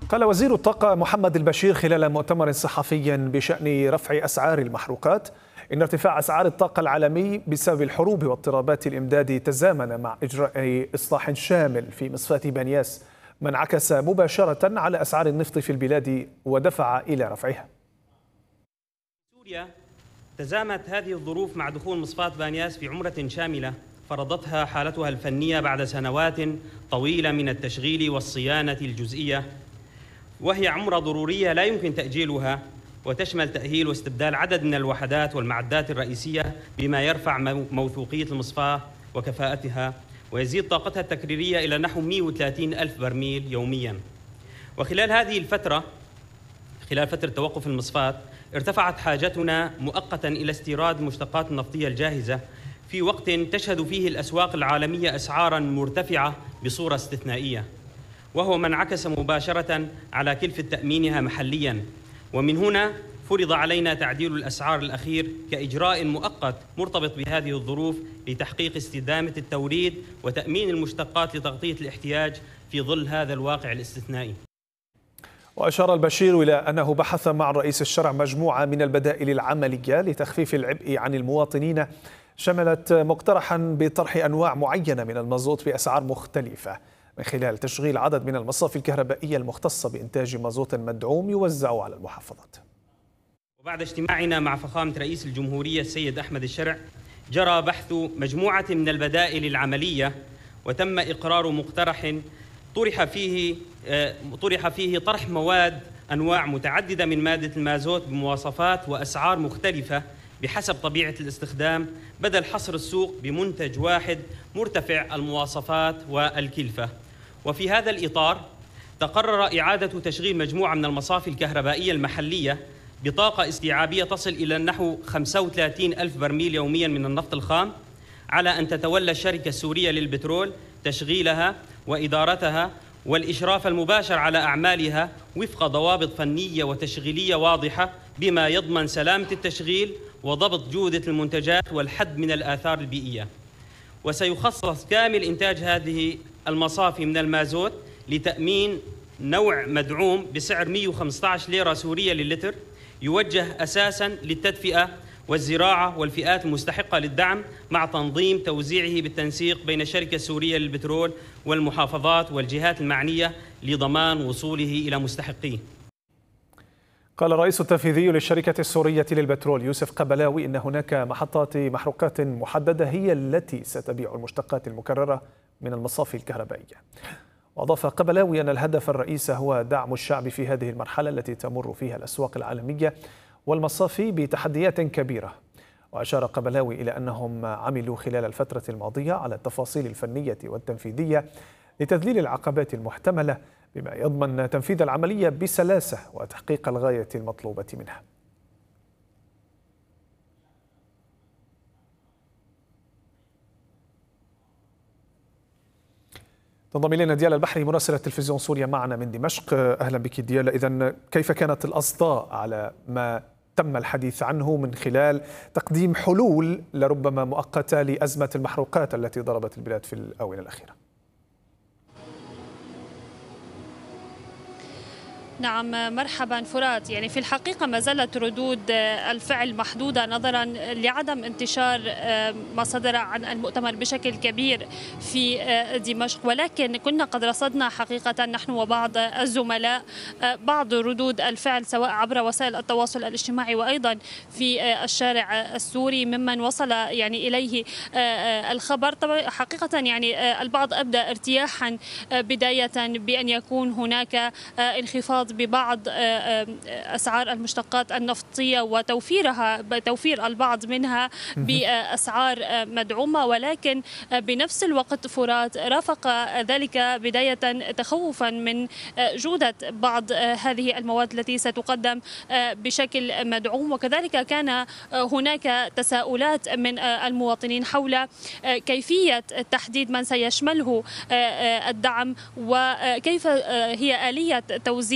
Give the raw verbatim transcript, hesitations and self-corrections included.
قال وزير الطاقة محمد البشير خلال مؤتمر صحفي بشأن رفع أسعار المحروقات إن ارتفاع أسعار الطاقة العالمي بسبب الحروب واضطرابات الإمداد تزامن مع إجراء إصلاح شامل في مصفاة بانياس، ما انعكس مباشرة على أسعار النفط في البلاد ودفع إلى رفعها. سوريا تزامت هذه الظروف مع دخول مصفاة بانياس في عمرة شاملة فرضتها حالتها الفنية بعد سنوات طويلة من التشغيل والصيانة الجزئية، وهي عمرة ضرورية لا يمكن تأجيلها، وتشمل تأهيل واستبدال عدد من الوحدات والمعدات الرئيسية بما يرفع موثوقية المصفاة وكفاءتها ويزيد طاقتها التكريرية إلى نحو مئة وثلاثين ألف برميل يومياً. وخلال هذه الفترة خلال فترة توقف المصفاة ارتفعت حاجتنا مؤقتاً إلى استيراد المشتقات النفطية الجاهزة في وقت تشهد فيه الأسواق العالمية أسعاراً مرتفعة بصورة استثنائية، وهو ما انعكس مباشرة على كلفة تأمينها محلياً. ومن هنا فرض علينا تعديل الأسعار الأخير كإجراء مؤقت مرتبط بهذه الظروف لتحقيق استدامة التوريد وتأمين المشتقات لتغطية الاحتياج في ظل هذا الواقع الاستثنائي. وأشار البشير إلى أنه بحث مع رئيس الشرع مجموعة من البدائل العملية لتخفيف العبء عن المواطنين، شملت مقترحا بطرح أنواع معينة من المازوت بأسعار مختلفة من خلال تشغيل عدد من المصافي الكهربائية المختصة بإنتاج مازوت مدعوم يوزع على المحافظات. وبعد اجتماعنا مع فخامة رئيس الجمهورية السيد أحمد الشرع جرى بحث مجموعة من البدائل العملية، وتم إقرار مقترح طرح فيه طرح فيه طرح مواد أنواع متعددة من مادة المازوت بمواصفات وأسعار مختلفة بحسب طبيعة الاستخدام، بدل حصر السوق بمنتج واحد مرتفع المواصفات والكلفة. وفي هذا الإطار تقرر إعادة تشغيل مجموعة من المصافي الكهربائية المحلية بطاقة استيعابية تصل إلى نحو خمسة وثلاثين ألف برميل يوميا من النفط الخام، على أن تتولى الشركة السورية للبترول تشغيلها وإدارتها والإشراف المباشر على أعمالها وفق ضوابط فنية وتشغيلية واضحة بما يضمن سلامة التشغيل وضبط جودة المنتجات والحد من الآثار البيئية. وسيخصص كامل إنتاج هذه المصافي من المازوت لتأمين نوع مدعوم بسعر مئة وخمسة عشر ليرة سورية للتر، يوجه أساساً للتدفئة والزراعة والفئات المستحقة للدعم، مع تنظيم توزيعه بالتنسيق بين الشركة السورية للبترول والمحافظات والجهات المعنية لضمان وصوله إلى مستحقيه. قال الرئيس التنفيذي للشركة السورية للبترول يوسف قبلاوي إن هناك محطات محروقات محددة هي التي ستبيع المشتقات المكررة من المصافي الكهربائية. وأضاف قبلاوي أن الهدف الرئيسي هو دعم الشعب في هذه المرحلة التي تمر فيها الأسواق العالمية والمصافي بتحديات كبيرة. وأشار قبلاوي إلى أنهم عملوا خلال الفترة الماضية على التفاصيل الفنية والتنفيذية لتذليل العقبات المحتملة بما يضمن تنفيذ العملية بسلاسة وتحقيق الغاية المطلوبة منها. تنضم إلينا ديالا البحري مراسلة تلفزيون سوريا معنا من دمشق. أهلا بك ديالا. إذن كيف كانت الأصداء على ما تم الحديث عنه من خلال تقديم حلول لربما مؤقتة لأزمة المحروقات التي ضربت البلاد في الآونة الأخيرة؟ نعم مرحبا فرات. يعني في الحقيقة ما زالت ردود الفعل محدودة نظرا لعدم انتشار ما صدر عن المؤتمر بشكل كبير في دمشق، ولكن كنا قد رصدنا حقيقة نحن وبعض الزملاء بعض ردود الفعل سواء عبر وسائل التواصل الاجتماعي وأيضا في الشارع السوري ممن وصل يعني إليه الخبر. طبعا حقيقة يعني البعض أبدى ارتياحا بداية بأن يكون هناك انخفاض ببعض أسعار المشتقات النفطية وتوفيرها توفير البعض منها بأسعار مدعومة، ولكن بنفس الوقت فرات رافق ذلك بداية تخوفا من جودة بعض هذه المواد التي ستقدم بشكل مدعوم، وكذلك كان هناك تساؤلات من المواطنين حول كيفية تحديد من سيشمله الدعم وكيف هي آلية توزيع